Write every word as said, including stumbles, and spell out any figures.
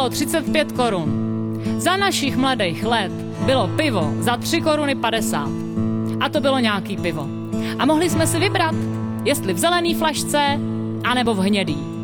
stálo třicet pět korun. Za našich mladých let bylo pivo za tři koruny padesát. A to bylo nějaký pivo. A mohli jsme si vybrat, jestli v zelený flašce, anebo v hnědý.